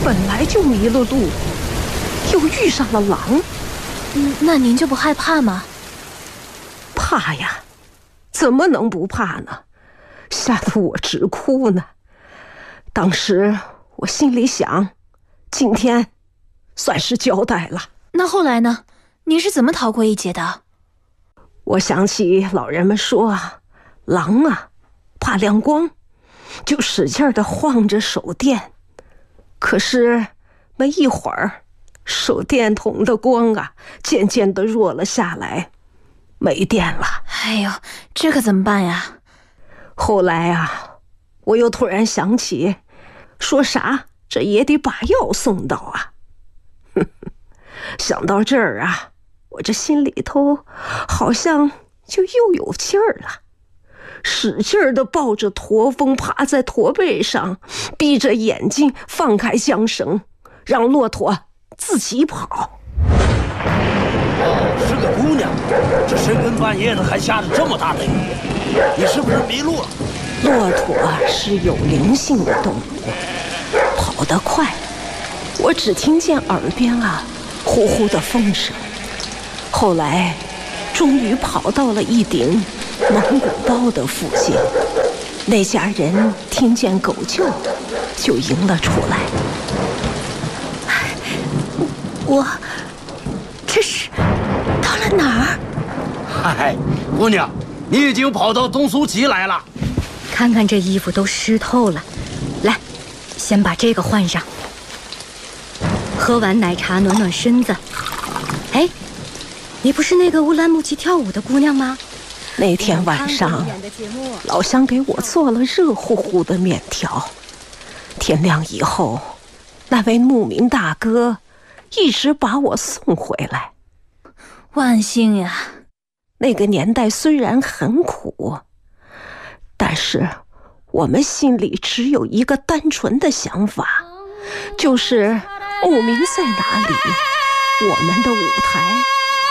本来就迷了路，又遇上了狼。 那您就不害怕吗？ 怕呀，怎么能不怕呢？吓得我直哭呢。当时我心里想，今天算是交代了。 那后来呢？您是怎么逃过一劫的？ 我想起老人们说啊，狼啊怕亮光，就使劲地晃着手电。可是没一会儿，手电筒的光啊渐渐地弱了下来，没电了。 哎呦，这可怎么办呀？ 后来啊，我又突然想起，说啥这也得把药送到啊。想到这儿啊，我这心里头好像就又有劲儿了，使劲儿地抱着驼峰，趴在驼背上，闭着眼睛放开缰绳，让骆驼自己跑。 是个姑娘，这深更半夜的还下着这么大的雨，你是不是迷路了？ 骆驼是有灵性的动物，跑得快，我只听见耳边啊呼呼的风声。后来终于跑到了一顶蒙古包的附近，那家人听见狗叫就迎了出来。我这是到了哪儿？ 嗨，姑娘，你已经跑到东苏旗来了。 看看这衣服都湿透了，来，先把这个换上。喝完奶茶暖暖身子。哎，你不是那个乌兰牧骑跳舞的姑娘吗？ 那天晚上老乡给我做了热乎乎的面条，天亮以后那位牧民大哥一直把我送回来。 万幸呀！ 那个年代虽然很苦，但是我们心里只有一个单纯的想法，就是牧民在哪里，我们的舞台